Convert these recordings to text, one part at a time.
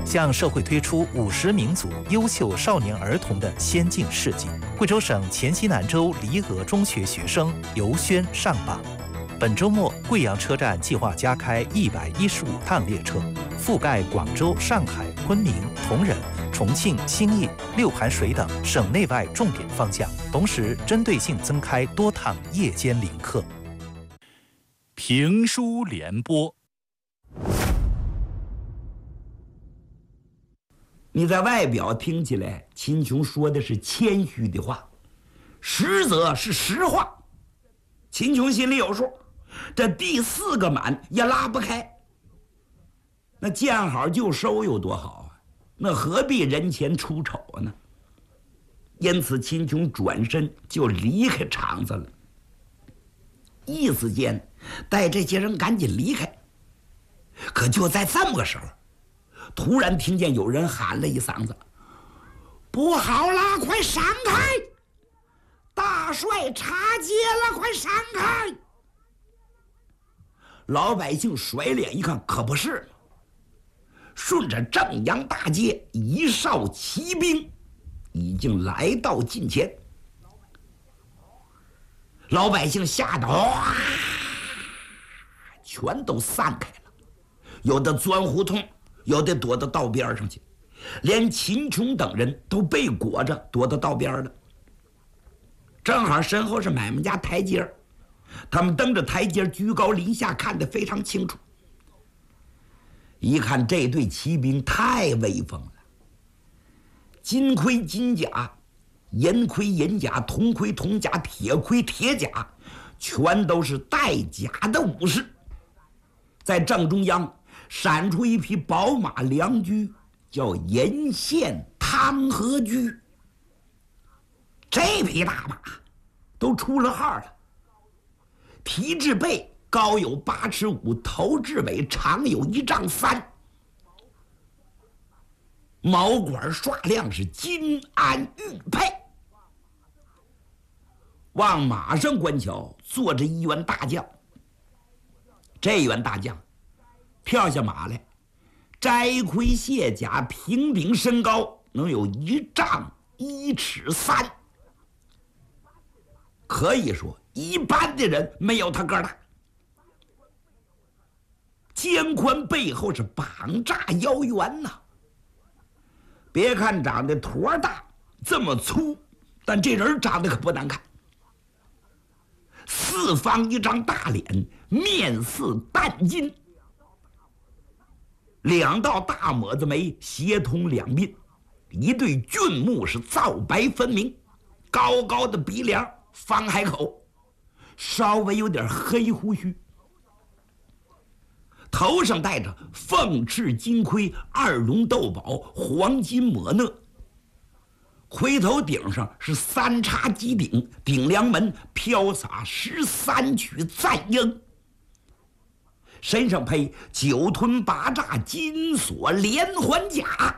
向社会推出50民族优秀少年儿童的先进事迹。贵州省黔西南州黎峨中学学生尤轩上榜。本周末，贵阳车站计划加开115趟列车，覆盖广州、上海、昆明、铜仁、重庆、兴义、六盘水等省内外重点方向，同时针对性增开多趟夜间临客。 评书联播。 你在外表听起来，秦琼说的是谦虚的话，实则是实话。秦琼心里有数，这第4个满也拉不开。那见好就收有多好啊？那何必人前出丑呢？因此，秦琼转身就离开场子了，意思间带这些人赶紧离开。可就在这么个时候，突然听见有人喊了一嗓子：“不好了，快闪开！大帅查街了，快闪开！”老百姓甩脸一看，可不是嘛，顺着正阳大街，一哨骑兵已经来到近前。老百姓吓得哇，全都散开了，有的钻胡同，有的躲到道边上去，连秦琼等人都被裹着躲到道边了。正好身后是买卖家台阶，他们蹬着台阶居高临下，看得非常清楚。一看这队骑兵太威风了，金盔金甲，银盔银甲，铜盔铜甲，铁盔铁甲，全都是带甲的武士。在正中央闪出一匹宝马良驹，叫银线汤河驹。这匹大马都出了号了，蹄至背高有8尺5，头至尾长有1丈3，毛管刷亮，是金鞍玉佩。往马上观瞧，坐着一员大将。这员大将跳下马来，摘盔卸甲，平顶身高能有1丈1尺3，可以说一般的人没有他个大。肩宽背厚，是膀炸腰圆呐。别看长得坨大这么粗，但这人长得可不难看。四方一张大脸，面似淡金，2道大抹子眉斜通两鬓，一对俊目是皂白分明，高高的鼻梁，方海口，稍微有点黑胡须，头上戴着凤翅金盔，2龙斗宝，黄金抹讷，盔头顶上是3叉鸡顶，顶梁门飘洒13曲赞缨，身上配9吞8炸金锁连环甲，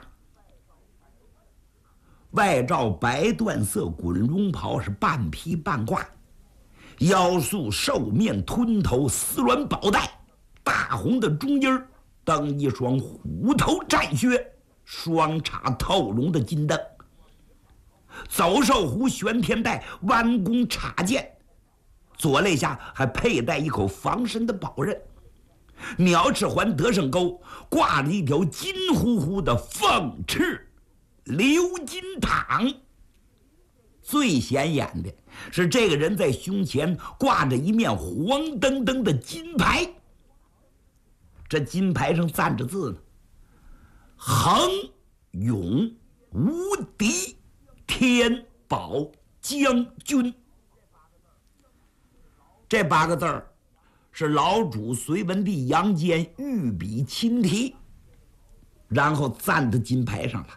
外罩白缎色滚绒袍，是半披半挂，腰束兽面吞头丝鸾宝带，大红的中衣儿蹬一双虎头战靴，双叉透龙的金灯，走兽壶悬天带，弯弓插箭，左肋下还佩戴一口防身的宝刃，鸟翅环得胜钩挂着一条金乎乎的凤翅鎏金镗。最显眼的是这个人在胸前挂着一面黄澄澄的金牌，这金牌上赞着字呢：恒勇无敌天宝将军。这8个字儿是老主隋文帝杨坚御笔亲题，然后赞到金牌上了，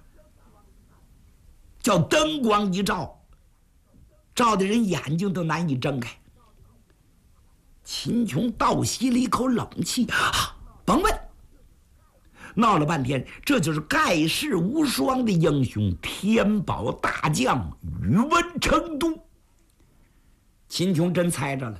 叫灯光一照，照的人眼睛都难以睁开。秦琼倒吸了一口冷气，甭问，闹了半天，这就是盖世无双的英雄，天宝大将宇文成都。秦琼真猜着了，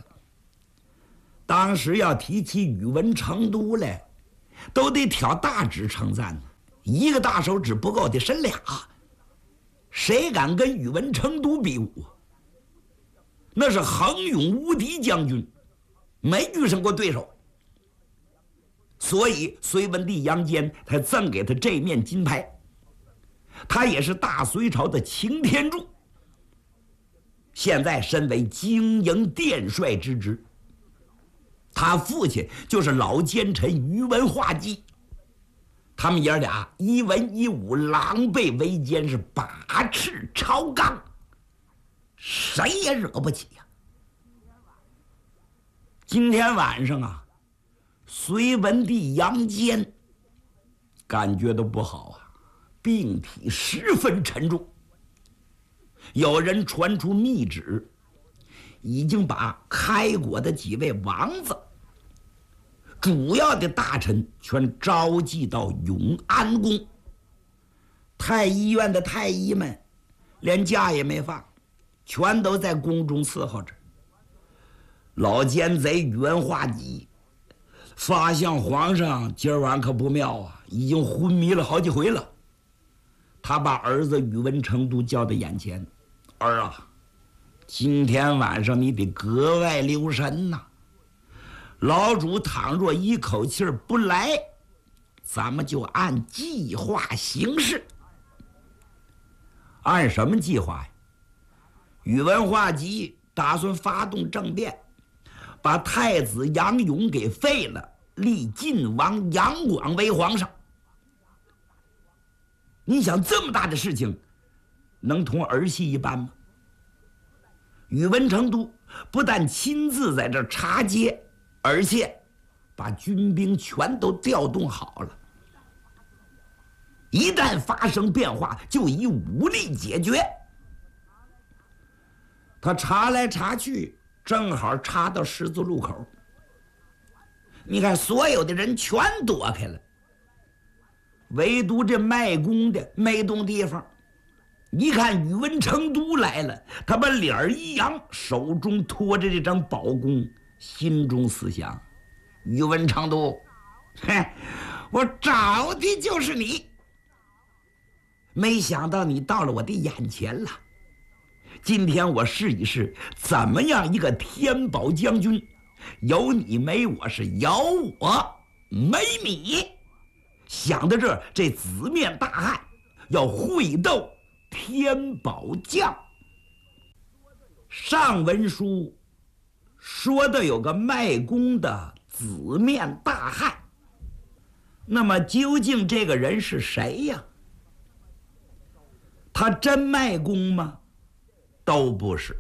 当时要提起宇文成都来，都得挑大指称赞呢。 一个大手指不够得伸俩，谁敢跟宇文成都比武？那是横勇无敌将军，没遇上过对手。所以隋文帝杨坚才赠给他这面金牌。他也是大隋朝的擎天柱，现在身为经营殿帅之职。他父亲就是老奸臣宇文化及，他们爷俩一文一武，狼狈为奸，是把持朝纲，谁也惹不起呀。今天晚上啊，隋文帝杨坚感觉到不好啊，病体十分沉重。有人传出密旨，已经把开国的几位王子、主要的大臣全召集到永安宫。太医院的太医们连假也没放，全都在宫中伺候着。老奸贼宇文化及发现皇上今儿晚可不妙啊，已经昏迷了好几回了。他把儿子宇文成都叫到眼前：“儿啊，今天晚上你得格外留神呐。老主倘若一口气儿不来，咱们就按计划行事。”按什么计划呀？宇文化及打算发动政变，把太子杨勇给废了，立晋王杨广为皇上。你想这么大的事情能同儿戏一般吗？宇文成都不但亲自在这查接，而且把军兵全都调动好了，一旦发生变化就以武力解决。他查来查去，正好查到十字路口。你看所有的人全躲开了，唯独这卖弓的没动地方。一看宇文成都来了，他把脸儿一扬，手中托着这张宝弓，心中思想：宇文成都，我找的就是你。没想到你到了我的眼前了。今天我试一试，怎么样一个天宝将军，有你没我，是有我没你。想到这儿，这紫面大汉要会斗天宝将。上文书说的有个卖弓的紫面大汉，那么究竟这个人是谁呀？他真卖弓吗？都不是。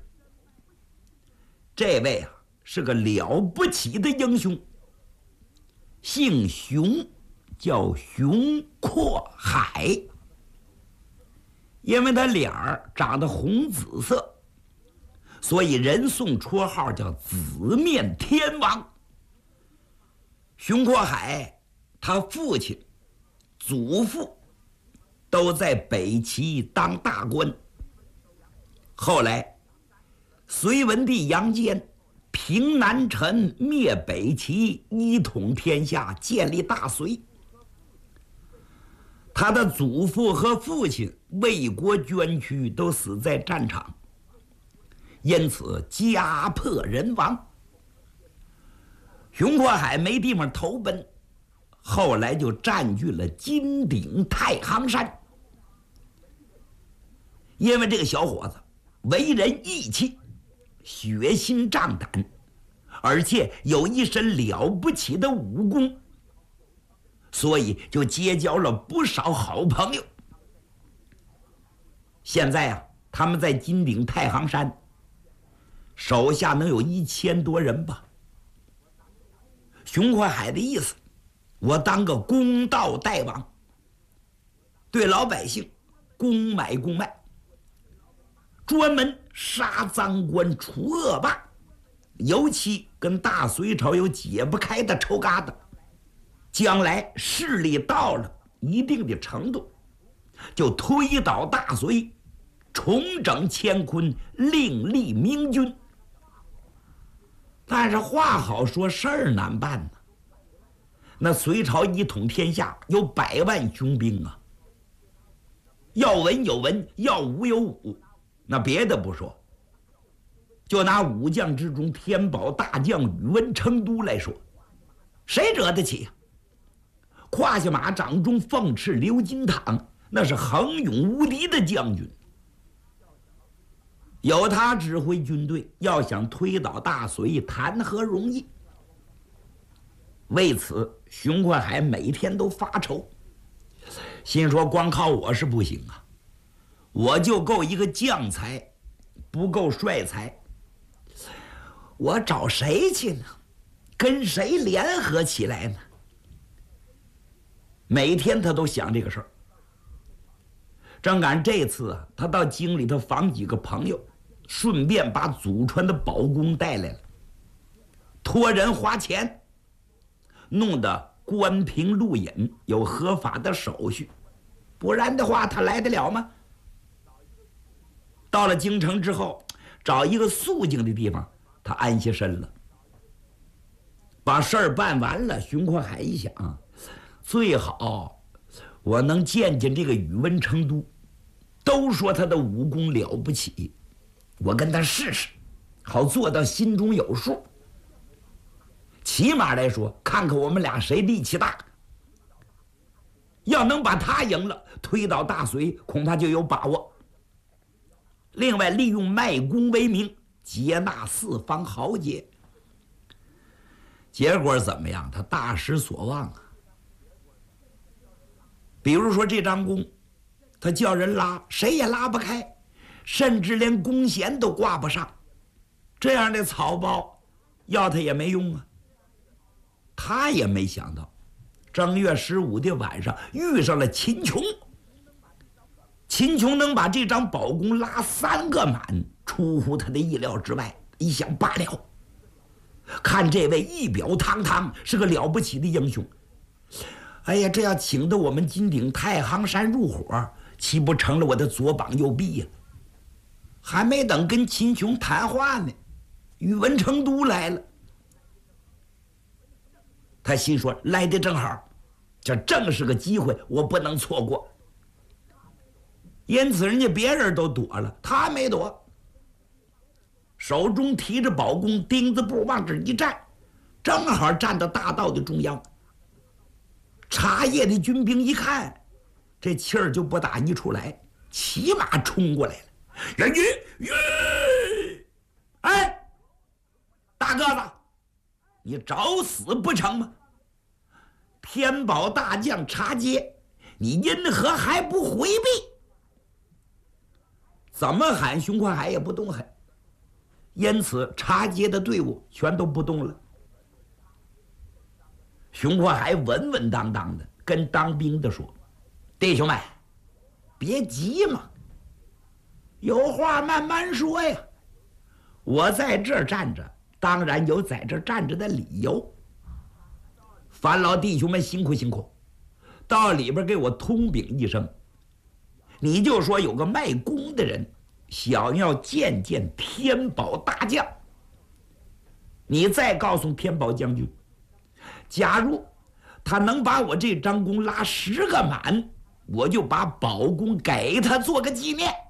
这位啊是个了不起的英雄，姓熊，叫熊阔海。因为他脸儿长得红紫色，所以人送绰号叫紫面天王。熊阔海他父亲、祖父都在北齐当大官。后来隋文帝杨坚平南陈，灭北齐，一统天下，建立大隋。他的祖父和父亲为国捐躯，都死在战场，因此家破人亡。熊阔海没地方投奔，后来就占据了金顶太行山。因为这个小伙子为人义气，血心仗胆，而且有一身了不起的武功，所以就结交了不少好朋友。现在啊，他们在金顶太行山，手下能有1000多人吧。熊阔海的意思，我当个公道大王，对老百姓公买公卖，专门杀赃官除恶霸，尤其跟大隋朝有解不开的仇疙瘩。将来势力到了一定的程度，就推倒大隋，重整乾坤，另立明君。但是话好说，事儿难办呢。那隋朝一统天下，有100万雄兵啊， 要文有文，要武有武。那别的不说，就拿武将之中天宝大将宇文成都来说，谁惹得起呀？胯下马掌中凤翅刘金堂，那是横勇无敌的将军。有他指挥军队，要想推倒大隋，谈何容易？为此，熊贯海每天都发愁，心说光靠我是不行啊，我就够一个将才，不够帅才，我找谁去呢？跟谁联合起来呢？每天他都想这个事儿。正赶这次啊，他到京里头访几个朋友，顺便把祖传的宝弓带来了，托人花钱，弄得关平录引有合法的手续，不然的话他来得了吗？到了京城之后，找一个肃静的地方，他安下身了。把事儿办完了，熊贯海一想，最好我能见见这个宇文成都，都说他的武功了不起，我跟他试试，好做到心中有数。起码来说，看看我们俩谁力气大。要能把他赢了，推倒大隋恐怕就有把握。另外，利用卖功为名，接纳四方豪杰。结果怎么样？他大失所望啊！比如说这张弓，他叫人拉，谁也拉不开，甚至连弓弦都挂不上。这样的草包，要他也没用啊。他也没想到，正月15的晚上遇上了秦琼。秦琼能把这张宝弓拉3个满，出乎他的意料之外。一想罢了，看这位仪表堂堂，是个了不起的英雄。哎呀，这要请得我们金鼎太行山入伙，岂不成了我的左膀右臂呀？还没等跟秦琼谈话呢，宇文成都来了。他心说，来得正好，这正是个机会，我不能错过。因此人家别人都躲了，他没躲，手中提着宝弓，钉子步往这一站，正好站到大道的中央。茶叶的军兵一看，这气儿就不打一处来，骑马冲过来了。哎，大个子，你找死不成吗？天宝大将茶街，你因何还不回避？怎么喊熊贯海也不动喊，因此茶街的队伍全都不动了。熊贯海稳稳当当的跟当兵的说：“弟兄们，别急嘛，有话慢慢说呀。我在这儿站着，当然有在这儿站着的理由。烦劳弟兄们辛苦辛苦，到里边给我通禀一声。你就说有个卖弓的人想要见见天宝大将，你再告诉天宝将军，假如他能把我这张弓拉10个满，我就把宝弓给他做个纪念。”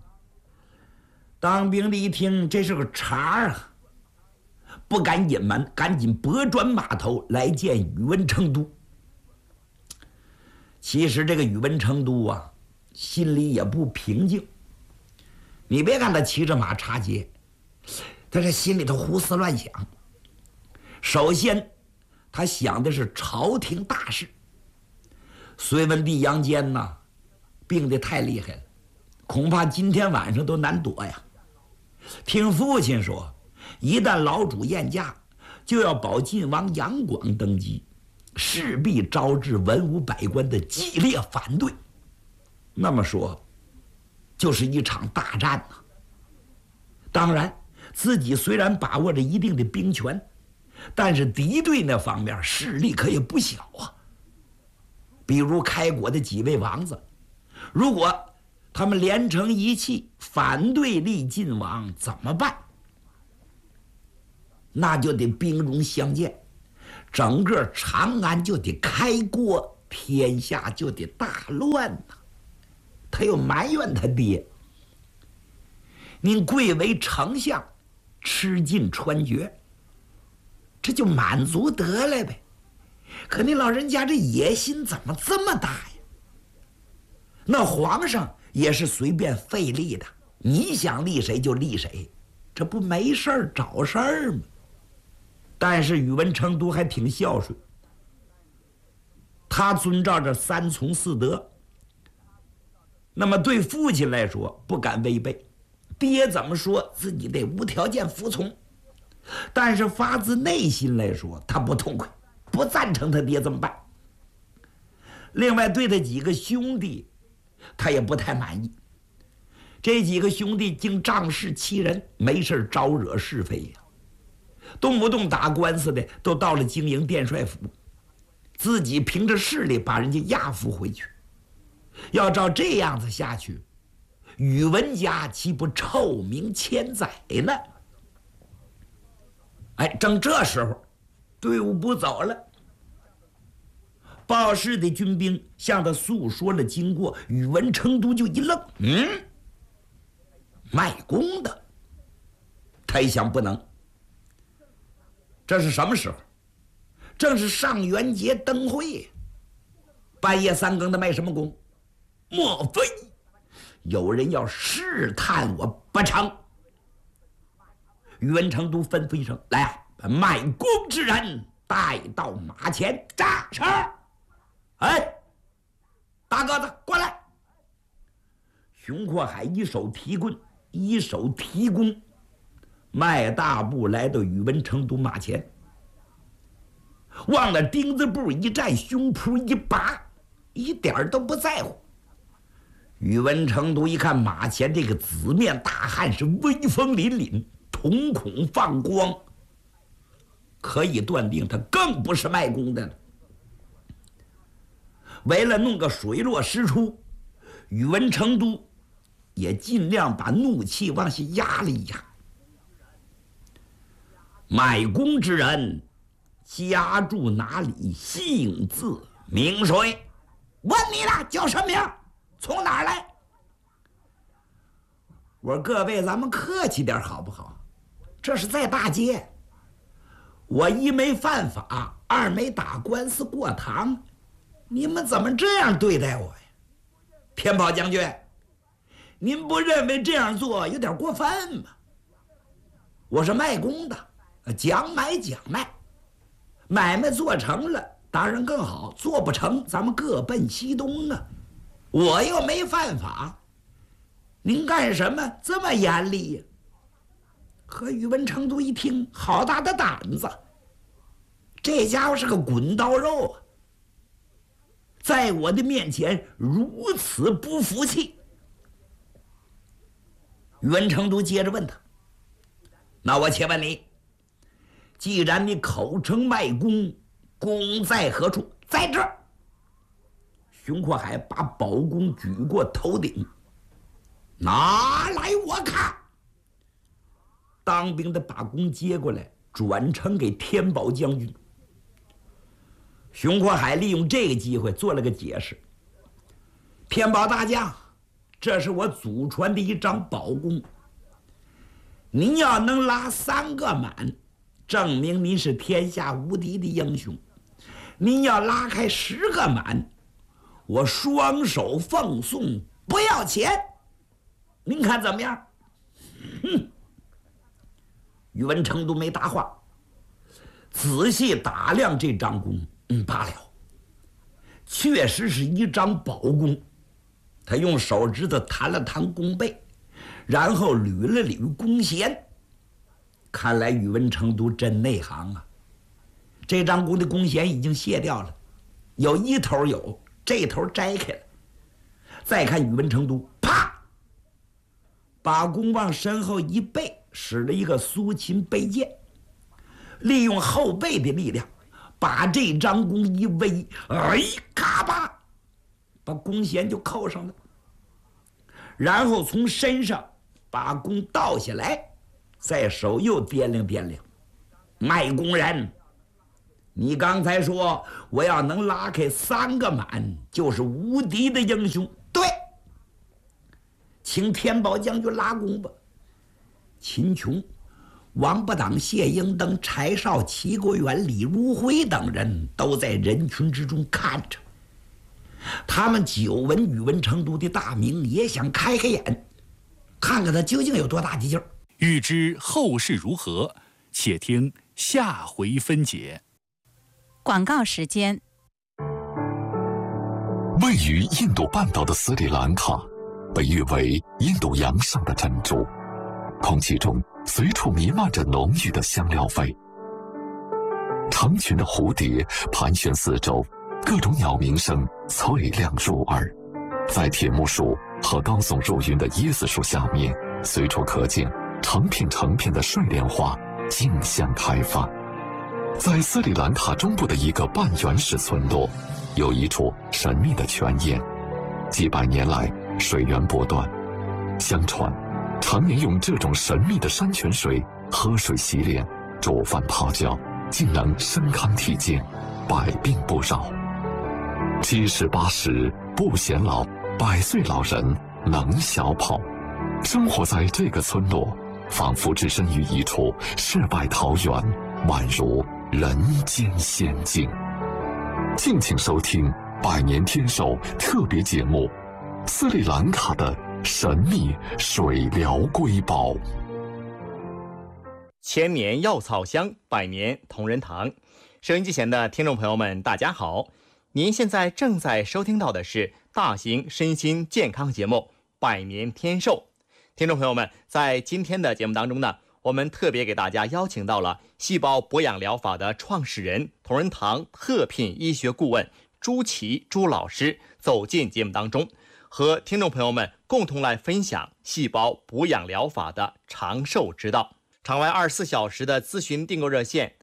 当兵的一听这是个茬啊，不敢隐瞒，赶紧拨转马头来见宇文成都。其实这个宇文成都啊，心里也不平静。你别看他骑着马插街，他这心里头胡思乱想。首先他想的是朝廷大事。隋文帝杨坚呐，病得太厉害了，恐怕今天晚上都难躲呀。听父亲说，一旦老主宴驾，就要保晋王杨广登基，势必招致文武百官的激烈反对。那么说，就是一场大战呐。当然，自己虽然把握着一定的兵权，但是敌对那方面势力可也不小啊。比如开国的几位王子，如果他们连成一气反对立晋王怎么办？那就得兵戎相见，整个长安就得开锅，天下就得大乱呐。 他又埋怨他爹：“您贵为丞相，吃尽穿绝，这就满足得了呗。可你老人家这野心怎么这么大呀？那皇上也是随便废立的，你想立谁就立谁，这不没事儿找事儿吗？”但是宇文成都还挺孝顺，他遵照着三从四德。那么对父亲来说不敢违背，爹怎么说自己得无条件服从，但是发自内心来说他不痛快，不赞成他爹这么办。另外对他几个兄弟他也不太满意，这几个兄弟竟仗势欺人，没事招惹是非呀，动不动打官司的都到了经营殿帅府，自己凭着势力把人家押赴回去。要照这样子下去，宇文家岂不臭名千载呢？哎，正这时候，队伍不走了。报事的军兵向他诉说了经过，宇文成都就一愣，卖弓的。他一想不能，这是什么时候？正是上元节灯会，半夜三更的卖什么弓？莫非有人要试探我不成？宇文成都吩咐一声：“来啊，把卖弓之人带到马前。”扎是。哎，大个子过来。熊阔海一手提棍，一手提弓，迈大步来到宇文成都马前，往那钉子步一站，胸脯一拔，一点都不在乎。宇文成都一看马前这个紫面大汉是威风凛凛，瞳孔放光，可以断定他更不是卖弓的了。为了弄个水落石出，宇文成都也尽量把怒气往下压了一压。卖弓之人家住哪里？姓字名谁？问你了，叫什么名？从哪儿来？我说各位，咱们客气点好不好？这是在大街，我一没犯法，二没打官司过堂，你们怎么这样对待我呀？天宝将军，您不认为这样做有点过分吗？我是卖弓的，讲买讲卖，买卖做成了当然更好，做不成咱们各奔西东啊。我又没犯法，您干什么这么严厉呀？和宇文成都一听，好大的胆子，这家伙是个滚刀肉啊，在我的面前如此不服气。宇文成都接着问他：“那我且问你，既然你口称卖弓，弓在何处？”在这儿。熊阔海把宝弓举过头顶，拿来我看。当兵的把弓接过来，转呈给天宝将军。熊阔海利用这个机会做了个解释：“天宝大将，这是我祖传的一张宝弓，您要能拉3个满，证明您是天下无敌的英雄；您要拉开10个满，我双手奉送，不要钱，您看怎么样？”宇文成都没答话，仔细打量这张弓，罢了，确实是一张宝弓。他用手指头弹了弹弓背，然后捋了捋弓弦。看来宇文成都真内行啊！这张弓的弓弦已经卸掉了，有一头有，这头摘开了。再看宇文成都，啪，把弓往身后一背，使了一个苏秦背剑，利用后背的力量，把这张弓一围，哎，嘎巴，把弓弦就扣上了。然后从身上把弓倒下来，再手又掂量掂量。卖弓人，你刚才说我要能拉开3个满，就是无敌的英雄。对， 请田宝将军拉弓吧。秦琼、王八党、谢英等、柴少、齐国元、李如辉等人都在人群之中看着。他们久闻宇文成都的大名，也想开开眼，看看他究竟有多大的劲儿。 欲知后事如何，且听下回分解。 广告时间。 位于印度半岛的斯里兰卡，被誉为印度洋上的珍珠，空气中随处弥漫着浓郁的香料味。成群的蝴蝶盘旋四周，各种鸟鸣声脆亮入耳。在铁木树和高耸入云的椰子树下面，随处可见成片成片的睡莲花竞相开放。在斯里兰卡中部的一个半原始村落，有一处神秘的泉眼，几百年来水源不断。相传，常年用这种神秘的山泉水喝水洗脸、煮饭泡脚，竟能身康体健，百病不扰。70、80不显老，100岁老人能小跑。生活在这个村落，仿佛置身于一处世外桃源，宛如人间仙境。敬请收听百年天寿特别节目《斯里兰卡的神秘水疗瑰宝》。 千年药草香，百年同仁堂。收音机前的听众朋友们，大家好！您现在正在收听到的是大型身心健康节目《百年天寿》。听众朋友们，在今天的节目当中呢，我们特别给大家邀请到了细胞博养疗法的创始人、同仁堂特聘医学顾问朱琦朱老师走进节目当中，和听众朋友们共同来分享细胞补养疗法的长寿之道。场外24小时的咨询订购热线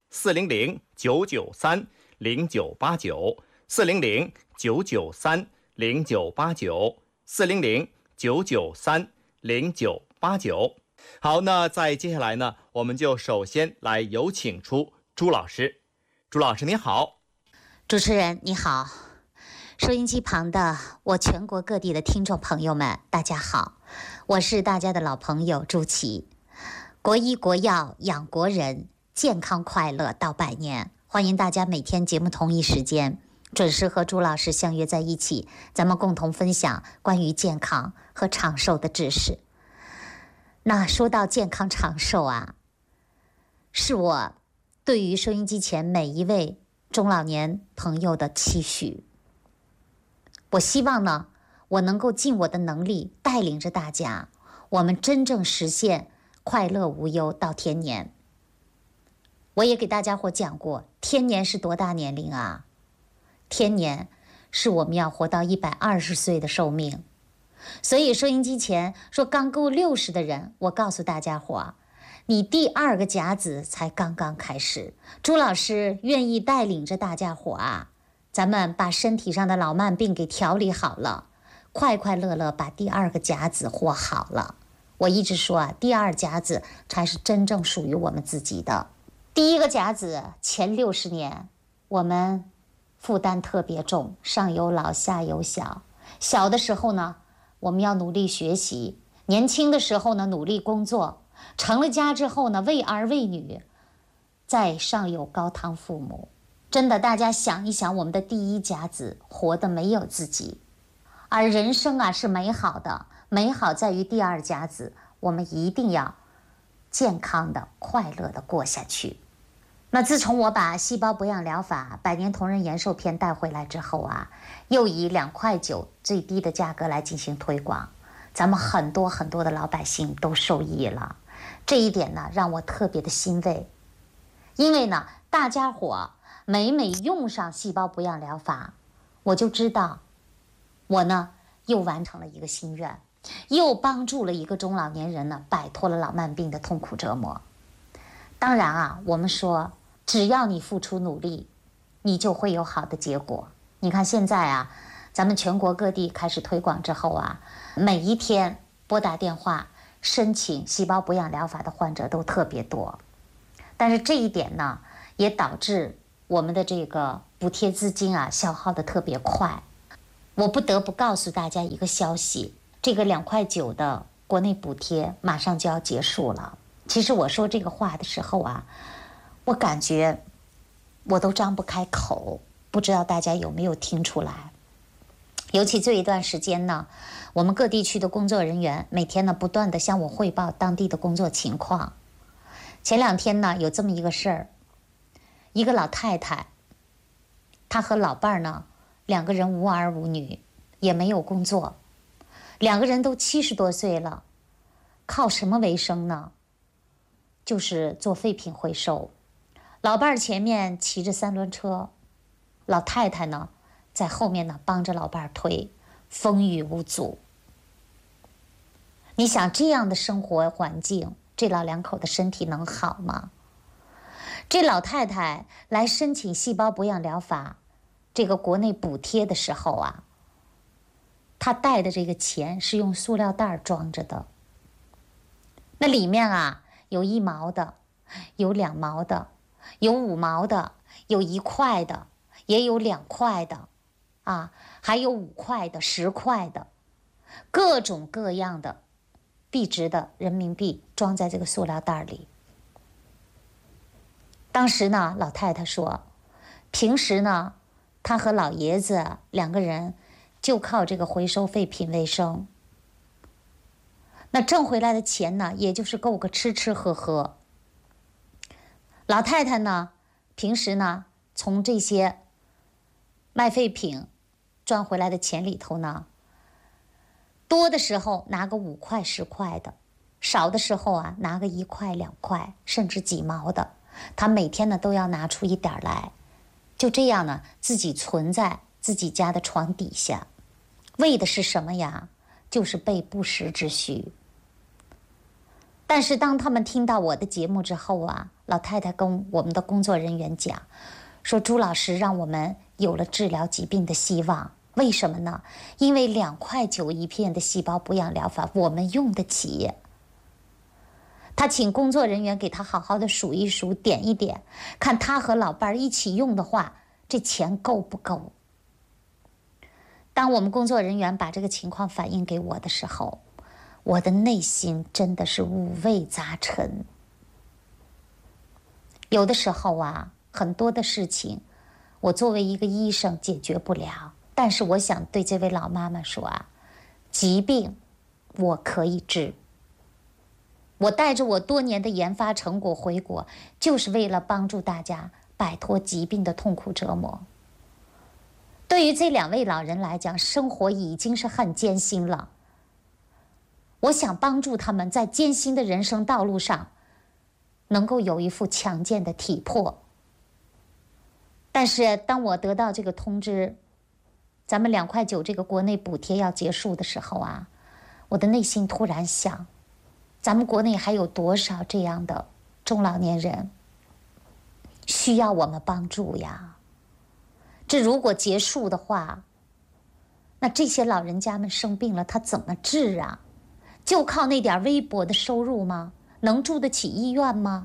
400-993-0989，400-993-0989。好，那在接下来呢，我们就首先来有请出朱老师。朱老师您好。 主持人你好，收音机旁的我全国各地的听众朋友们大家好，我是大家的老朋友朱琦。国医国药养国人，健康快乐到100年。欢迎大家每天节目同一时间准时和朱老师相约在一起，咱们共同分享关于健康和长寿的知识。那说到健康长寿啊，是我对于收音机前每一位中老年朋友的期许。我希望呢，我能够尽我的能力带领着大家，我们真正实现快乐无忧到天年。我也给大家伙讲过，天年是多大年龄啊？天年是我们要活到120岁的寿命。所以收音机前说刚够60的人，我告诉大家伙，你第2个甲子才刚刚开始。朱老师愿意带领着大家伙啊，咱们把身体上的老慢病给调理好了，快快乐乐把第2个甲子活好了。我一直说啊，第2甲子才是真正属于我们自己的。第1个甲子前60年，我们负担特别重，上有老下有小。小的时候呢，我们要努力学习；年轻的时候呢，努力工作；成了家之后呢，为儿为女；在上有高堂父母。真的，大家想一想，我们的第1甲子活得没有自己。而人生啊是美好的，美好在于第2甲子，我们一定要健康的、快乐的过下去。那自从我把细胞补养疗法100年同仁延寿片带回来之后啊，又以2.9块最低的价格来进行推广，咱们很多的老百姓都受益了。这一点呢，让我特别的欣慰。因为呢，大家伙每用上细胞补养疗法，我就知道我呢又完成了一个心愿，又帮助了一个中老年人呢摆脱了老慢病的痛苦折磨。当然啊，我们说只要你付出努力，你就会有好的结果。你看现在啊，咱们全国各地开始推广之后啊，每一天拨打电话申请细胞补养疗法的患者都特别多。但是这一点呢，也导致我们的这个补贴资金啊消耗的特别快。我不得不告诉大家一个消息， 这个2.9块的国内补贴马上就要结束了。其实我说这个话的时候啊，我感觉我都张不开口，不知道大家有没有听出来。尤其这一段时间呢，我们各地区的工作人员每天呢不断的向我汇报当地的工作情况。前2天呢有这么一个事儿，一个老太太，她和老伴儿呢2个人无儿无女，也没有工作，2个人都70多岁了，靠什么为生呢？就是做废品回收。老伴儿前面骑着3轮车，老太太呢在后面呢帮着老伴儿推，风雨无阻。你想这样的生活环境，这老2口的身体能好吗？这老太太来申请细胞补养疗法这个国内补贴的时候啊，她带的这个钱是用塑料袋装着的，那里面啊有1毛的，有2毛的，有5毛的，有1块的，也有2块的啊，还有5块的、10块的，各种各样的币值的人民币装在这个塑料袋里。当时呢，老太太说，平时呢，她和老爷子2个人就靠这个回收废品为生。那挣回来的钱呢，也就是够个吃吃喝喝。老太太呢，平时呢，从这些卖废品赚回来的钱里头呢，多的时候拿个5块10块的，少的时候啊拿个1块2块，甚至几毛的，她每天呢都要拿出一点来，就这样呢自己存在自己家的床底下，为的是什么呀？就是备不时之需。但是当他们听到我的节目之后啊，老太太跟我们的工作人员讲，说朱老师让我们有了治疗疾病的希望。为什么呢？因为2.9块一片的细胞补养疗法我们用得起。他请工作人员给他好好的数一数，点一点，看他和老伴一起用的话，这钱够不够。当我们工作人员把这个情况反映给我的时候，我的内心真的是五味杂陈。有的时候啊，很多的事情我作为一个医生解决不了，但是我想对这位老妈妈说啊，疾病我可以治。我带着我多年的研发成果回国，就是为了帮助大家摆脱疾病的痛苦折磨。对于这2位老人来讲，生活已经是很艰辛了。我想帮助他们在艰辛的人生道路上能够有一副强健的体魄。但是当我得到这个通知，咱们2.9块这个国内补贴要结束的时候啊，我的内心突然想，咱们国内还有多少这样的中老年人需要我们帮助呀？这如果结束的话，那这些老人家们生病了，他怎么治啊？就靠那点微薄的收入吗？能住得起医院吗？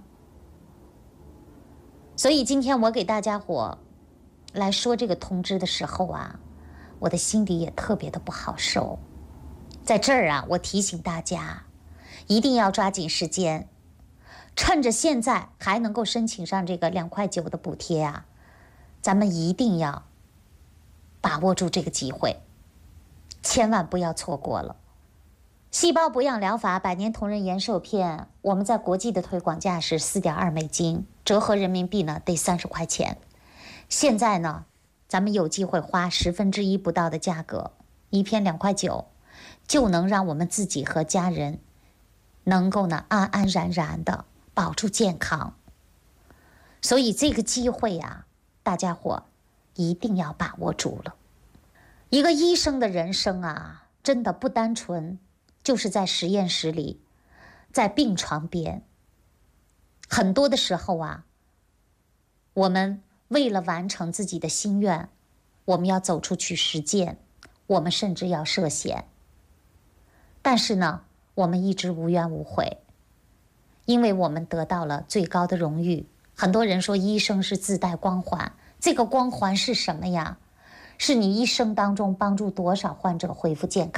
所以今天我给大家伙来说这个通知的时候啊，我的心里也特别的不好受。在这儿啊，我提醒大家一定要抓紧时间，趁着现在还能够申请上这个2.9块的补贴啊，咱们一定要把握住这个机会，千万不要错过了。细胞补养疗法100年同仁延寿片，我们在国际的推广价是4.2美金，折合人民币呢得30块钱。现在呢，咱们有机会花1/10不到的价格，一片2.9块，就能让我们自己和家人能够呢安安然然的保住健康。所以这个机会啊，大家伙一定要把握住了。一个医生的人生啊，真的不单纯就是在实验室里，在病床边。很多的时候啊，我们为了完成自己的心愿，我们要走出去实践，我们甚至要涉险。但是呢，我们一直无怨无悔，因为我们得到了最高的荣誉。很多人说医生是自带光环，这个光环是什么呀？是你一生当中帮助多少患者恢复健康，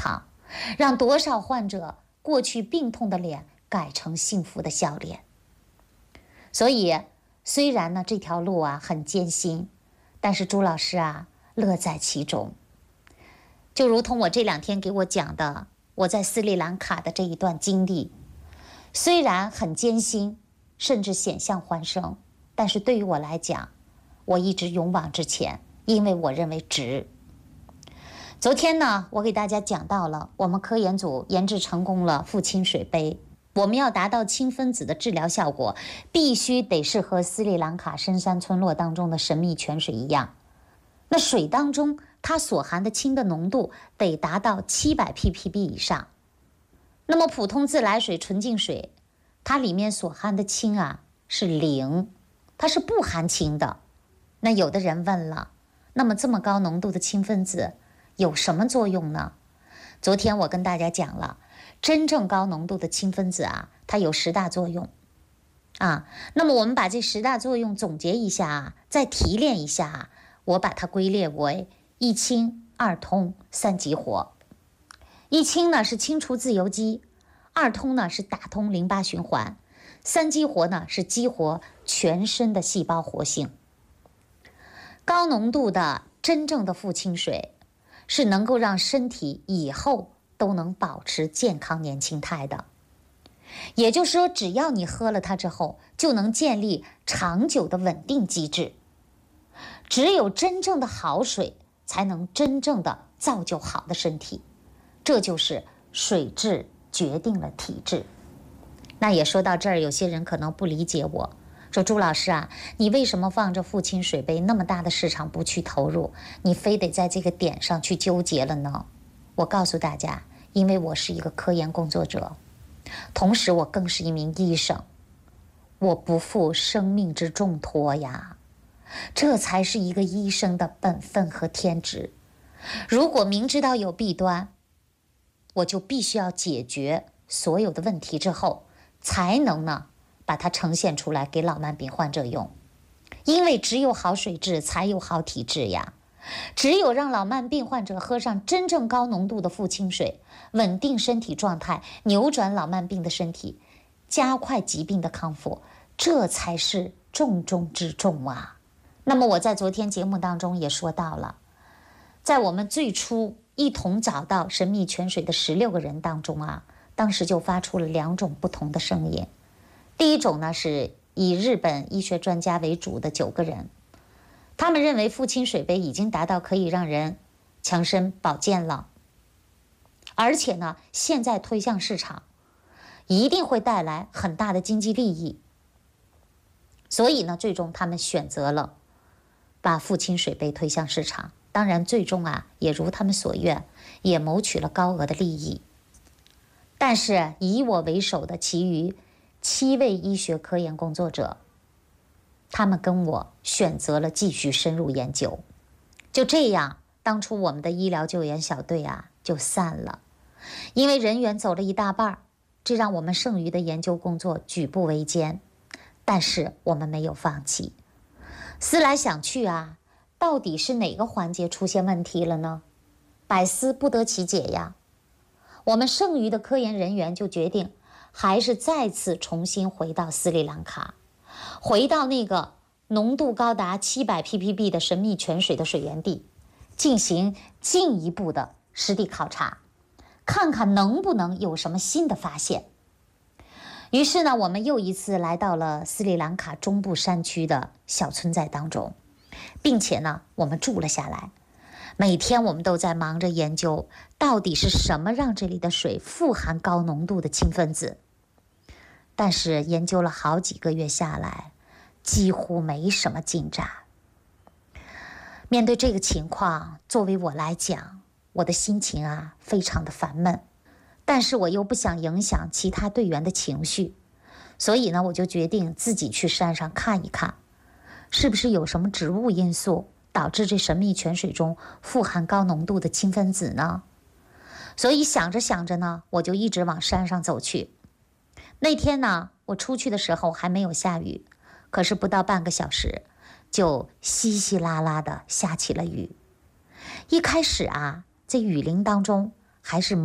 让多少患者过去病痛的脸改成幸福的笑脸。所以虽然呢这条路啊很艰辛，但是朱老师啊乐在其中。就如同我这2天给我讲的我在斯里兰卡的这一段经历，虽然很艰辛，甚至险象环生，但是对于我来讲，我一直勇往直前，因为我认为值。昨天呢，我给大家讲到了我们科研组研制成功了富氢水杯。我们要达到氢分子的治疗效果，必须得是和斯里兰卡深山村落当中的神秘泉水一样。那水当中它所含的氢的浓度得达到700 ppb 以上。那么普通自来水、纯净水，它里面所含的氢啊是0，它是不含氢的。那有的人问了，那么这么高浓度的氢分子有什么作用呢？昨天我跟大家讲了，真正高浓度的氢分子啊，它有10大作用啊。那么我们把这10大作用总结一下啊，再提炼一下啊，我把它归列为1氢、2通、3激活。1氢呢是清除自由基，2通呢是打通淋巴循环，3激活呢是激活全身的细胞活性。高浓度的真正的富氢水是能够让身体以后都能保持健康年轻态的。也就是说，只要你喝了它之后，就能建立长久的稳定机制。只有真正的好水，才能真正的造就好的身体。这就是水质决定了体质。那也说到这儿，有些人可能不理解我，说朱老师啊，你为什么放着富氢水杯那么大的市场不去投入，你非得在这个点上去纠结了呢？我告诉大家，因为我是一个科研工作者，同时我更是一名医生，我不负生命之重托呀，这才是一个医生的本分和天职。如果明知道有弊端，我就必须要解决所有的问题之后，才能呢把它呈现出来给老慢病患者用。因为只有好水质才有好体质呀，只有让老慢病患者喝上真正高浓度的富氢水，稳定身体状态，扭转老慢病的身体，加快疾病的康复，这才是重中之重啊。那么我在昨天节目当中也说到了，在我们最初一同找到神秘泉水的16个人当中啊，当时就发出了2种不同的声音。第一种呢，是以日本医学专家为主的9个人，他们认为富氢水杯已经达到可以让人强身保健了，而且呢现在推向市场一定会带来很大的经济利益，所以呢最终他们选择了把富氢水杯推向市场。当然最终啊也如他们所愿，也谋取了高额的利益。但是以我为首的其余7位医学科研工作者，他们跟我选择了继续深入研究。就这样，当初我们的医疗救援小队啊就散了，因为人员走了一大半，这让我们剩余的研究工作举步维艰。但是我们没有放弃，思来想去啊，到底是哪个环节出现问题了呢？百思不得其解呀。我们剩余的科研人员就决定还是再次重新回到斯里兰卡，回到那个浓度高达700 ppb 的神秘泉水的水源地，进行进一步的实地考察，看看能不能有什么新的发现。于是呢，我们又一次来到了斯里兰卡中部山区的小村寨当中，并且呢我们住了下来。每天我们都在忙着研究，到底是什么让这里的水富含高浓度的氢分子。但是研究了好几个月下来，几乎没什么进展。面对这个情况，作为我来讲，我的心情啊非常的烦闷，但是我又不想影响其他队员的情绪，所以呢我就决定自己去山上看一看，是不是有什么植物因素导致这神秘泉水中富含高浓度的氢分子呢？所以想着想着呢，我就一直往山上走去。那天呢，我出去的时候还没有下雨，可是不到半个小时就稀稀拉拉的下起了雨。一开始啊，这雨林当中还是